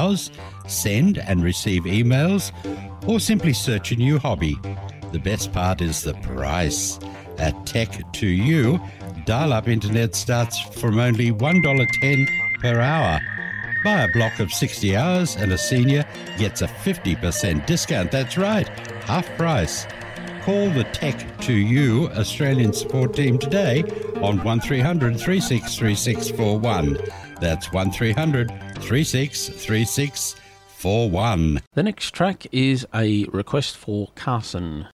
browse, send and receive emails, or simply search a new hobby. The best part is the price. At Tech2U, dial-up internet starts from only $1.10 per hour. Buy a block of 60 hours and a senior gets a 50% discount. That's right, half price. Call the Tech2U Australian support team today on 1300 363641. That's 1300 363641. The next track is a request for Carson.